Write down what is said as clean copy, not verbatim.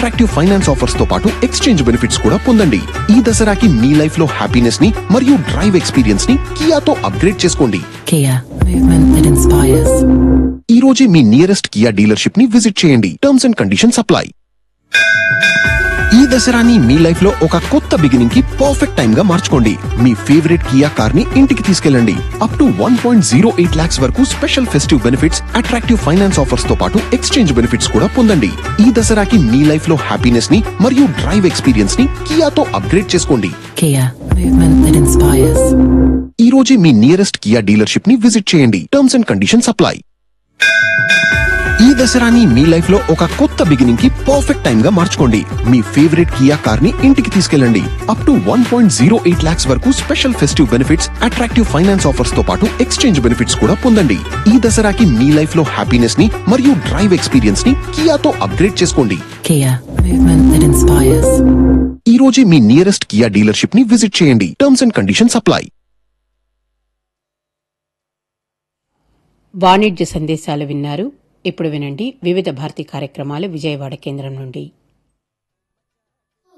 Attractive finance offers తో పాటు exchange benefits కూడా పొందండి. ఈ దసరాకి మీ లైఫ్ లో హ్యాపీనెస్ ని మరియు డ్రైవ్ ఎక్స్పీరియన్స్ ని కియాతో అప్గ్రేడ్ చేసుకోండి. Kia, movement that inspires. ఈ రోజే మీ నియరెస్ట్ కియా డీలర్షిప్ ని విజిట్ చేయండి. Terms and conditions apply. ఈ దసరాని మీ లైఫ్ లో ఒక కొత్త బిగినింగ్ కి పర్ఫెక్ట్ టైం గా మార్చుకోండి. మీ ఫేవరెట్ కియా కార్ ని ఇంటికి తీసుకెళ్ళండి. అప్ టు 1.08 lakhs వరకు special festive benefits, attractive finance offers తో పాటు ఎక్స్చేంజ్ బెనిఫిట్స్ కూడా పొందండి. ఈ దసరాకి మీ లైఫ్ లో హ్యాపీనెస్ ని మరియు డ్రైవ్ ఎక్స్పీరియన్స్ ని కియాతో అప్గ్రేడ్ చేసుకోండి. Kia, movement that inspires. ఈ రోజే మీ నియరెస్ట్ కియా డీలర్షిప్ ని విజిట్ చేయండి. Terms and conditions apply. ఈ దసరాని మీ లైఫ్ లో ఒక కొత్త బిగినింగ్ కి పర్ఫెక్ట్ టైం గా మార్చుకోండి. మీ ఫేవరెట్ కియా కార్ ని ఇంటికి తీసుకెళ్ళండి. అప్ టు 1.08 lakhs వరకు special festive benefits, attractive finance offers తో పాటు ఎక్స్చేంజ్ బెనిఫిట్స్ కూడా పొందండి. ఈ దసరాకి మీ లైఫ్ లో హ్యాపీనెస్ ని మరియు డ్రైవ్ ఎక్స్పీరియన్స్ ని కియాతో అప్గ్రేడ్ చేసుకోండి. Kia, movement that inspires. ఈ రోజే మీ నియరెస్ట్ కియా డీలర్షిప్ ని విజిట్ చేయండి. Terms and conditions apply. వాణిజ్య సందేశాలు విన్నారు. ఇప్పుడు వినండి వివిధ భారతి కార్యక్రమాలు విజయవాడ కేంద్రం నుండి.